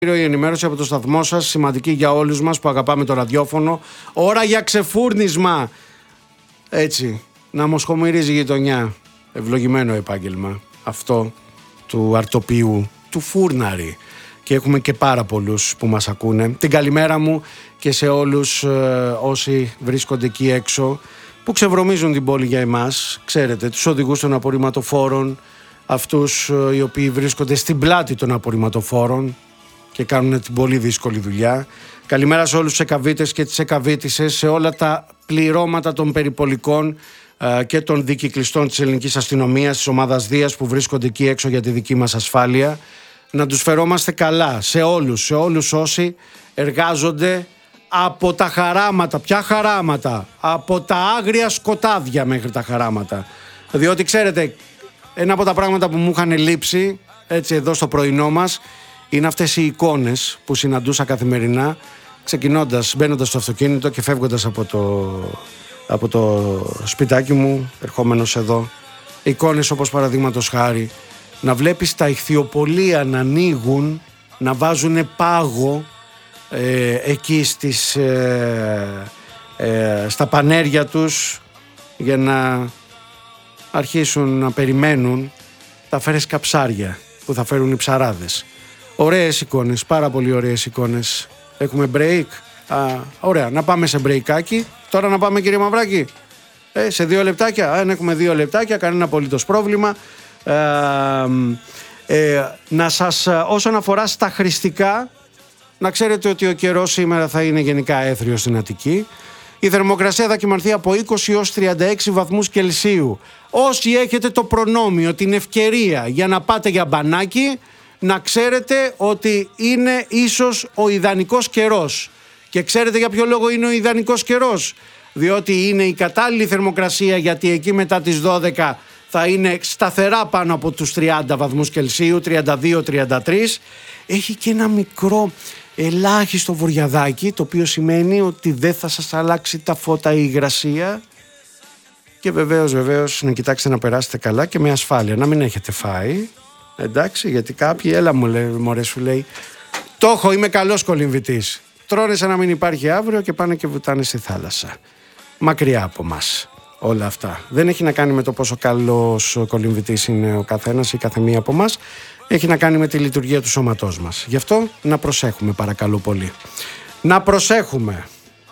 Η ενημέρωση από το σταθμό σας, σημαντική για όλους μας που αγαπάμε το ραδιόφωνο. Ώρα για ξεφούρνισμα. Έτσι, να μοσχομυρίζει η γειτονιά. Ευλογημένο επάγγελμα αυτό του αρτοποιού, του φούρναρη. Και έχουμε και πάρα πολλούς που μας ακούνε. Την καλημέρα μου και σε όλους όσοι βρίσκονται εκεί έξω, που ξεβρωμίζουν την πόλη για εμάς. Ξέρετε, τους οδηγούς των απορριμματοφόρων, αυτούς οι οποίοι βρίσκονται στην πλάτη των απορριμματοφόρων και κάνουν την πολύ δύσκολη δουλειά. Καλημέρα σε όλους τους εκαβίτες και τις εκαβίτισσες, σε όλα τα πληρώματα των περιπολικών και των δικυκλιστών της ελληνικής αστυνομίας, της ομάδας Δίας που βρίσκονται εκεί έξω για τη δική μας ασφάλεια. Να τους φερόμαστε καλά σε όλους όσοι εργάζονται από τα χαράματα. Ποια χαράματα? Από τα άγρια σκοτάδια μέχρι τα χαράματα. Διότι ξέρετε, ένα από τα πράγματα που μου είχαν λείψει έτσι εδώ στο πρωινό μας είναι αυτές οι εικόνες που συναντούσα καθημερινά, ξεκινώντας, μπαίνοντας στο αυτοκίνητο και φεύγοντας από το σπιτάκι μου, ερχόμενος εδώ. Εικόνες όπως παραδείγματος χάρη να βλέπεις τα ηχθειοπολεία να ανοίγουν, να βάζουν πάγο εκεί στα πανέρια τους για να αρχίσουν να περιμένουν τα φρέσκα ψάρια που θα φέρουν οι ψαράδες. Ωραίες εικόνες, πάρα πολύ ωραίες εικόνες. Έχουμε break. Ωραία, να πάμε σε breakάκι. Τώρα να πάμε, κύριε Μαυράκη. Σε 2 λεπτάκια. Αν έχουμε 2 λεπτάκια, κανένα απολύτως πρόβλημα. Να σας, όσον αφορά στα χρηστικά, να ξέρετε ότι ο καιρός σήμερα θα είναι γενικά έθριος στην Αττική. Η θερμοκρασία θα κυμανθεί από 20 έως 36 βαθμούς Κελσίου. Όσοι έχετε το προνόμιο, την ευκαιρία για να πάτε για μπανάκι, να ξέρετε ότι είναι ίσως ο ιδανικός καιρός. Και ξέρετε για ποιο λόγο είναι ο ιδανικός καιρός? Διότι είναι η κατάλληλη θερμοκρασία, γιατί εκεί μετά τις 12 θα είναι σταθερά πάνω από τους 30 βαθμούς Κελσίου, 32-33. Έχει και ένα μικρό ελάχιστο βορειαδάκι, το οποίο σημαίνει ότι δεν θα σας αλλάξει τα φώτα η υγρασία. Και βεβαίως να κοιτάξετε να περάσετε καλά και με ασφάλεια, να μην έχετε φάει. Εντάξει, γιατί κάποιοι, έλα μου λέει, μωρέ, σου λέει, το έχω, είμαι καλός κολυμβητής. Τρώνε σαν να μην υπάρχει αύριο και πάνε και βουτάνε στη θάλασσα. Μακριά από μας όλα αυτά. Δεν έχει να κάνει με το πόσο καλός κολυμβητής είναι ο καθένας ή καθεμία από μας. Έχει να κάνει με τη λειτουργία του σώματός μας. Γι' αυτό να προσέχουμε, παρακαλώ πολύ. Να προσέχουμε.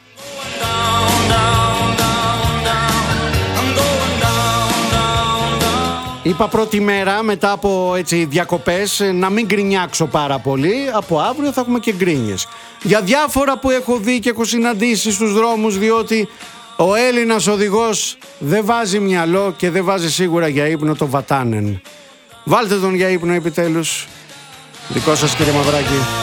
Είπα πρώτη μέρα μετά από έτσι διακοπές να μην γκρινιάξω πάρα πολύ. Από αύριο θα έχουμε και γκρίνιες για διάφορα που έχω δει και έχω συναντήσει στους δρόμους, διότι ο Έλληνας οδηγός δεν βάζει μυαλό και δεν βάζει σίγουρα για ύπνο το Βατάνεν. Βάλτε τον για ύπνο επιτέλους. Δικό σας, κύριε Μαυράκη.